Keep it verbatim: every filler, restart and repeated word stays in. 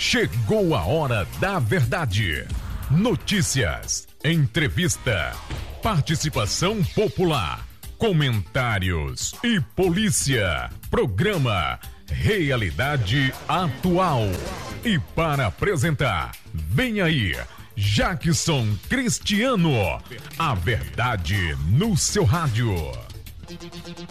Chegou a hora da verdade. Notícias, entrevista, participação popular, comentários e polícia. Programa Realidade Atual. E para apresentar, vem aí, Jackson Cristiano. A verdade no seu rádio.